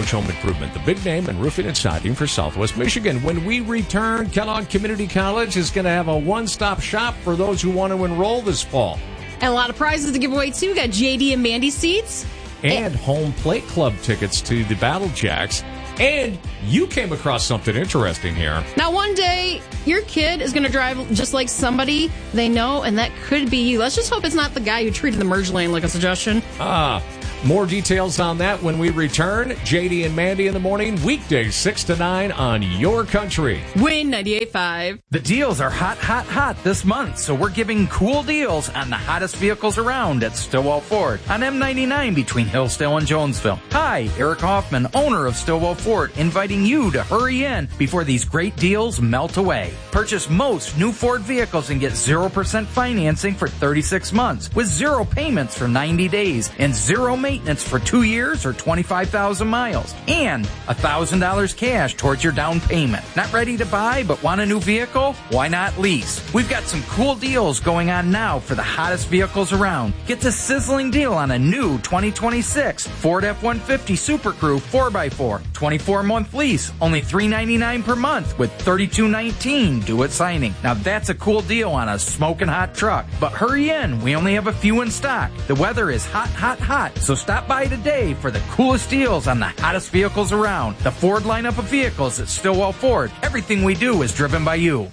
Village Home Improvement, the big name in roofing and siding for Southwest Michigan. When we return, Kellogg Community College is going to have a one-stop shop for those who want to enroll this fall. And a lot of prizes to give away, too. We got JD and Mandy seats. And Home Plate Club tickets to the Battle Jacks. And you came across something interesting here. Now, one day, your kid is going to drive just like somebody they know, and that could be you. Let's just hope it's not the guy who treated the merge lane like a suggestion. More details on that when we return. JD and Mandy in the morning, weekdays 6 to 9 on Your Country. Win 98.5. The deals are hot, hot, hot this month, so we're giving cool deals on the hottest vehicles around at Stillwell Ford on M99 between Hillsdale and Jonesville. Hi, Eric Hoffman, owner of Stillwell Ford, inviting you to hurry in before these great deals melt away. Purchase most new Ford vehicles and get 0% financing for 36 months with 0 payments for 90 days and 0 maintenance for 2 years or 25,000 miles and $1,000 cash towards your down payment. Not ready to buy but want a new vehicle? Why not lease? We've got some cool deals going on now for the hottest vehicles around. Get the sizzling deal on a new 2026 Ford F-150 Super Crew 4x4, 24-month lease, only $399 per month with $32.19 due at signing. Now that's a cool deal on a smoking hot truck. But hurry in, we only have a few in stock. The weather is hot, hot, hot, so stop by today for the coolest deals on the hottest vehicles around. The Ford lineup of vehicles at Stillwell Ford. Everything we do is driven by you.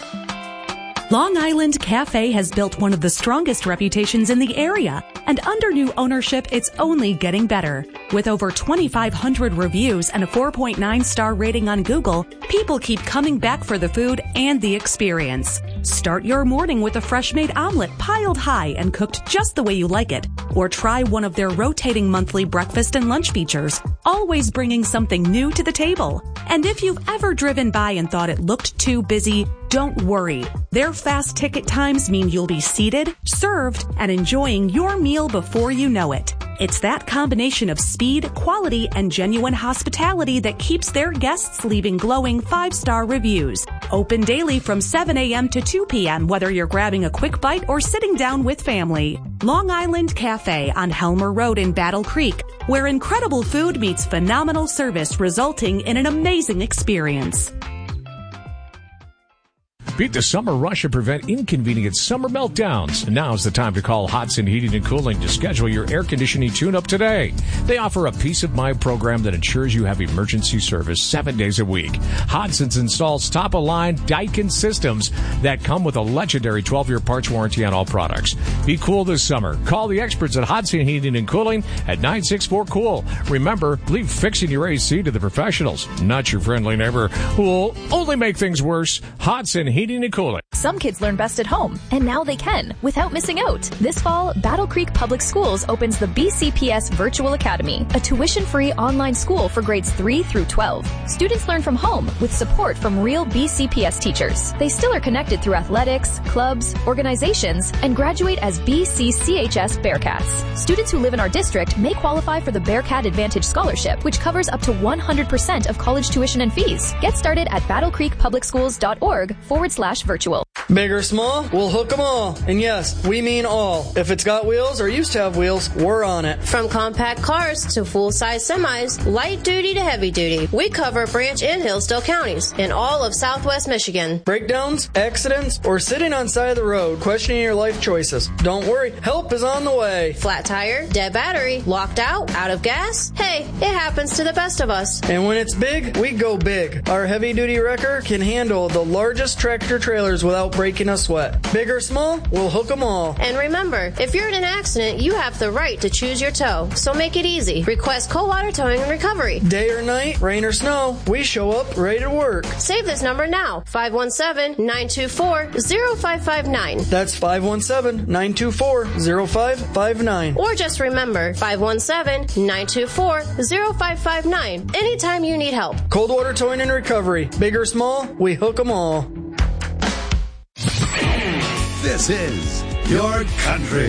Long Island Cafe has built one of the strongest reputations in the area, and under new ownership, it's only getting better. With over 2,500 reviews and a 4.9-star rating on Google, people keep coming back for the food and the experience. Start your morning with a fresh-made omelet piled high and cooked just the way you like it, or try one of their rotating monthly breakfast and lunch features, always bringing something new to the table. And if you've ever driven by and thought it looked too busy, don't worry. Their fast ticket times mean you'll be seated, served, and enjoying your meal before you know it. It's that combination of speed, quality, and genuine hospitality that keeps their guests leaving glowing 5-star reviews. Open daily from 7 a.m. to 2 p.m., whether you're grabbing a quick bite or sitting down with family. Long Island Cafe on Helmer Road in Battle Creek, where incredible food meets phenomenal service, resulting in an amazing experience. Beat the summer rush and prevent inconvenient summer meltdowns. Now's the time to call Hodson Heating and Cooling to schedule your air conditioning tune-up today. They offer a peace of mind program that ensures you have emergency service 7 days a week. Hodson's installs top-of-line Daikin systems that come with a legendary 12-year parts warranty on all products. Be cool this summer. Call the experts at Hodson Heating and Cooling at 964-COOL. Remember, leave fixing your AC to the professionals, not your friendly neighbor who will only make things worse. Hodson Heating and Cooling. Some kids learn best at home, and now they can, without missing out. This fall, Battle Creek Public Schools opens the BCPS Virtual Academy, a tuition-free online school for grades 3 through 12. Students learn from home with support from real BCPS teachers. They still are connected through athletics, clubs, organizations, and graduate as BCCHS Bearcats. Students who live in our district may qualify for the Bearcat Advantage Scholarship, which covers up to 100% of college tuition and fees. Get started at battlecreekpublicschools.org/virtual. Big or small, we'll hook them all. And yes, we mean all. If it's got wheels or used to have wheels, we're on it. From compact cars to full-size semis, light duty to heavy duty, we cover Branch and Hillsdale counties in all of Southwest Michigan. Breakdowns, accidents, or sitting on side of the road questioning your life choices. Don't worry, help is on the way. Flat tire, dead battery, locked out of gas? Hey, it happens to the best of us. And when it's big, we go big. Our heavy-duty wrecker can handle the largest tractor trailers without breaking a sweat. Big or small, we'll hook them all. And remember, if you're in an accident, you have the right to choose your tow. So make it easy. Request Coldwater Towing and Recovery. Day or night, rain or snow, we show up ready to work. Save this number now, 517-924-0559. That's 517-924-0559. Or just remember, 517-924-0559. Anytime you need help. Coldwater Towing and Recovery. Big or small, we hook them all. This is Your Country.